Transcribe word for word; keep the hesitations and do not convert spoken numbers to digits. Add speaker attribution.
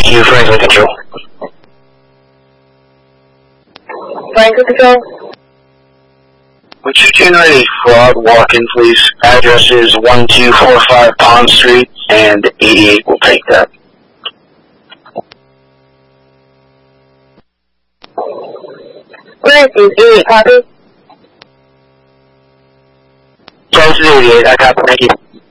Speaker 1: you, Franklin Control.
Speaker 2: Franklin Control?
Speaker 1: Would you generate a fraud walk-in, please? Address is one two four five Pond Street, and eighty-eight will take that.
Speaker 2: Where is eighty-eight, copy?
Speaker 1: Close to eighty-eight, I got it, thank you.